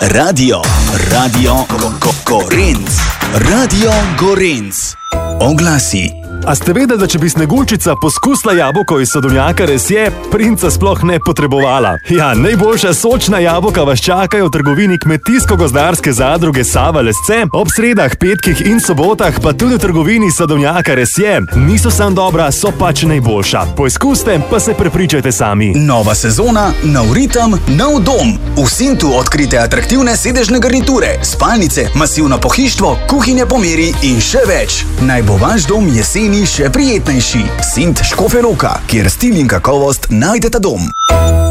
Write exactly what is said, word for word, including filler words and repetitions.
Radio, Radio Gorenc, Radio Gorenc. Oglasi. A ste vedeli, da če bi Sneguljčica poskusila jabolko iz sadovnjaka Resje, princa sploh ne potrebovala? Ja, najboljša sočna jabolka vas čakajo v trgovini Kmetijsko-gozdarske zadruge Sava Lesce, ob sredah, petkih in sobotah pa tudi v trgovini sadovnjaka Resje. Niso sam dobra, so pač najboljša. Poizkuste, pa se prepričajte sami. Nova sezona, nov ritem, nov dom. V Sintu odkrite atraktivne sedežne garniture, spalnice, masivno pohištvo, kuhinje po meri in še več. Naj bo vaš dom jeseni še prijetnejši. Sint Škofja Loka, kjer stil in kakovost najdete dom.